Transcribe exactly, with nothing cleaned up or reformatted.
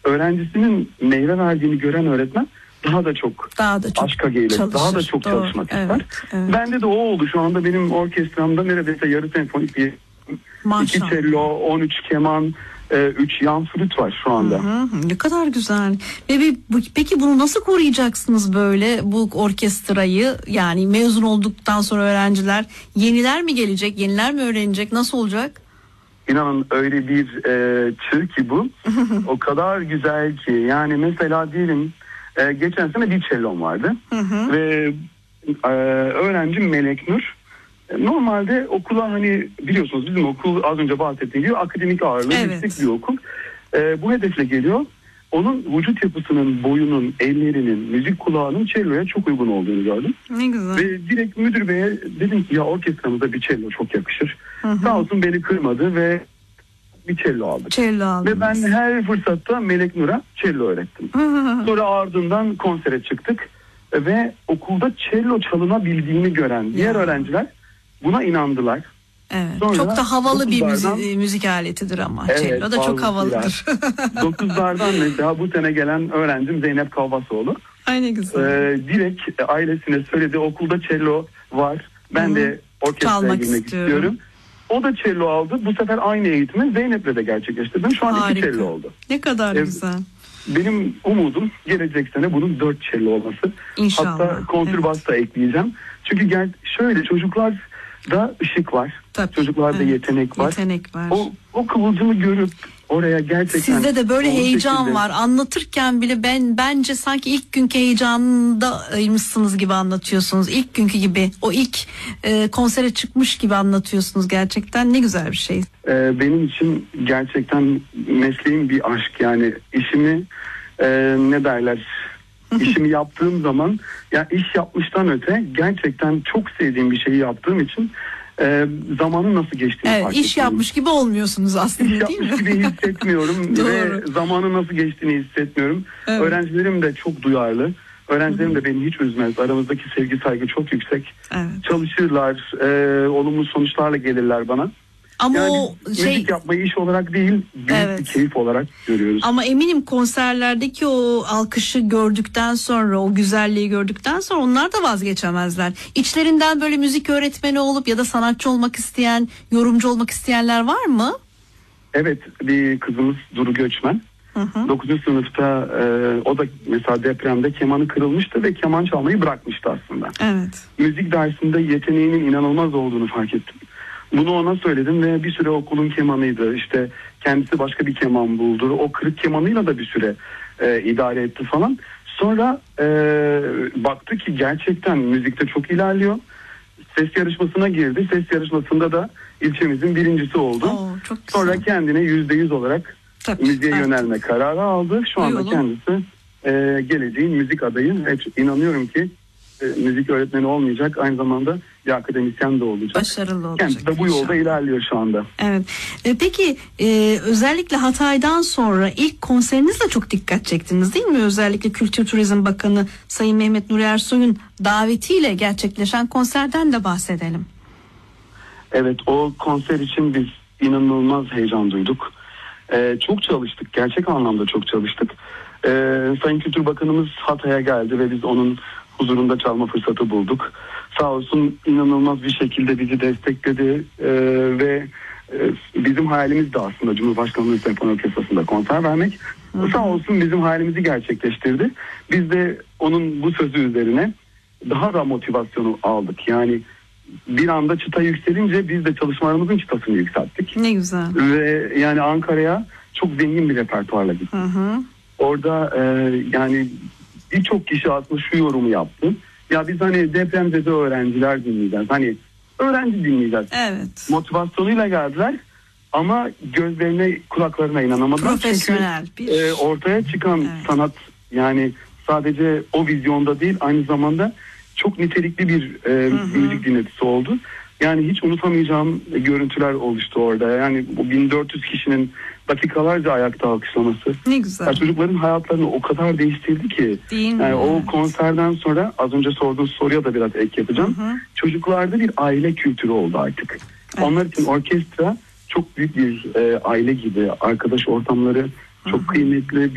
öğrencisinin meyve verdiğini gören öğretmen daha da çok, daha da çok aşka gelir, çalışır, daha da çok doğru. çalışmak evet, ister. Evet. Bende de o oldu. Şu anda benim orkestramda neredeyse yarı senfonik bir iki cello, on üç keman, üç yan flüt var şu anda. Hı hı, ne kadar güzel. Ve peki bunu nasıl koruyacaksınız böyle, bu orkestrayı? Yani mezun olduktan sonra öğrenciler yeniler mi gelecek, yeniler mi öğrenecek, nasıl olacak? İnanın öyle bir e, çığ ki bu. O kadar güzel ki. Yani mesela diyelim e, geçen sene bir cellom vardı. Hı hı. Ve e, öğrencim Melek Nur. E, normalde okula, hani biliyorsunuz bizim okul az önce bahsettiğim gibi akademik ağırlığı evet. yüksek bir okul. E, bu hedefle geliyor. Onun vücut yapısının, boyunun, ellerinin, müzik kulağının celloya çok uygun olduğunu gördüm. Ne güzel. Ve direkt müdür beye dedim ki ya orkestramıza bir cello çok yakışır. Hı hı. Sağ olsun beni kırmadı ve bir cello aldık. Cello aldınız. Ve ben her fırsatta Melek Nur'a cello öğrettim. Hı hı. Sonra ardından konsere çıktık ve okulda cello çalınabildiğini gören diğer ya. öğrenciler buna inandılar. Evet. Sonra çok da havalı bir müzik, müzik aletidir ama evet, cello da çok havalıdır. dokuzlardan mesela bu sene gelen öğrencim Zeynep Kavbasoğlu. Ay ne güzel. Ee, direkt ailesine söyledi, okulda cello var. Ben Hı-hı. de orkestraya girmek istiyorum. istiyorum. O da cello aldı. Bu sefer aynı eğitimi Zeynep'le de gerçekleştirdim. Şu an Harika. iki cello oldu. Ne kadar ee, güzel. Benim umudum gelecek sene bunun dört cello olması. İnşallah. Hatta kontrbas evet. da ekleyeceğim. Çünkü gel şöyle çocuklar da ışık var. Tabii. Çocuklarda evet. yetenek var. Yetenek var. O, o kıvılcımı görüp oraya gerçekten... Sizde de böyle heyecan şekilde... var. Anlatırken bile ben bence sanki ilk günkü heyecanındaymışsınız gibi anlatıyorsunuz. İlk günkü gibi. O ilk e, konsere çıkmış gibi anlatıyorsunuz gerçekten. Ne güzel bir şey. Ee, benim için gerçekten mesleğim bir aşk. Yani işimi e, ne derler... İşimi yaptığım zaman ya iş yapmıştan öte gerçekten çok sevdiğim bir şeyi yaptığım için e, zamanın nasıl geçtiğini evet, fark iş etmiyorum. yapmış gibi olmuyorsunuz aslında iş değil mi? İş yapmış gibi hissetmiyorum ve zamanın nasıl geçtiğini hissetmiyorum. Evet. Öğrencilerim de çok duyarlı. Öğrencilerim Hı-hı. de beni hiç üzmez. Aramızdaki sevgi saygı çok yüksek. Evet. Çalışırlar, e, olumlu sonuçlarla gelirler bana. Ama yani o şey... müzik yapmayı iş olarak değil, büyük evet. bir keyif olarak görüyoruz. Ama eminim konserlerdeki o alkışı gördükten sonra, o güzelliği gördükten sonra onlar da vazgeçemezler. İçlerinden böyle müzik öğretmeni olup ya da sanatçı olmak isteyen, yorumcu olmak isteyenler var mı? Evet, bir kızımız Duru Göçmen. dokuzuncu sınıfta e, o da mesela depremde kemanı kırılmıştı ve keman çalmayı bırakmıştı aslında. Evet. Müzik dersinde yeteneğinin inanılmaz olduğunu fark ettim. Bunu ona söyledim ve bir süre okulun kemanıydı. İşte kendisi başka bir keman buldu. O kırık kemanıyla da bir süre e, idare etti falan. Sonra e, baktı ki gerçekten müzikte çok ilerliyor. Ses yarışmasına girdi. Ses yarışmasında da ilçemizin birincisi oldu. Oo, sonra kendine yüzde yüz olarak Tabii, müziğe evet. yönelme kararı aldı. Şu anda Duyalım. kendisi e, geleceğin müzik adayı. Evet, inanıyorum ki e, müzik öğretmeni olmayacak. Aynı zamanda bir akademisyen de olacak. Başarılı olacak. Kendisi de bu yolda inşallah. ilerliyor şu anda. Evet. E, peki e, özellikle Hatay'dan sonra ilk konserinizle çok dikkat çektiniz değil mi? Özellikle Kültür Turizm Bakanı Sayın Mehmet Nuri Ersoy'un davetiyle gerçekleşen konserden de bahsedelim. Evet, o konser için biz inanılmaz heyecan duyduk. Ee, çok çalıştık. Gerçek anlamda çok çalıştık. Ee, Sayın Kültür Bakanımız Hatay'a geldi ve biz onun huzurunda çalma fırsatı bulduk. Sağ olsun inanılmaz bir şekilde bizi destekledi ee, ve e, bizim hayalimiz de aslında Cumhurbaşkanlığı Senfoni Orkestrası'nda konser vermek. Hı hı. Sağ olsun bizim hayalimizi gerçekleştirdi. Biz de onun bu sözü üzerine daha da motivasyonu aldık. Yani bir anda çıta yükselince biz de çalışmalarımızın çıtasını yükselttik. Ne güzel. Ve yani Ankara'ya çok zengin bir repertuarla gittik. Hı hı. Orada e, yani birçok kişi aslında şu yorumu yaptı. Ya biz hani depremzede öğrenciler dinleyeceğiz. Hani öğrenci dinleyeceğiz. Evet. Motivasyonuyla geldiler ama gözlerine kulaklarına inanamadılar. Profesyonel Çünkü bir... e, ortaya çıkan evet. sanat yani sadece o vizyonda değil aynı zamanda çok nitelikli bir e, müzik dinletisi oldu. Yani hiç unutamayacağım görüntüler oluştu orada. Yani bu bin dört yüz kişinin dakikalarca ayakta alkışlaması. Ne güzel. Yani çocukların hayatlarını o kadar değiştirdi ki. Değil mi? Yani o konserden sonra az önce sorduğunuz soruya da biraz ek yapacağım. Hı hı. Çocuklarda bir aile kültürü oldu artık. Evet. Onlar için orkestra çok büyük bir e, aile gibi. Arkadaş ortamları çok hı hı. kıymetli.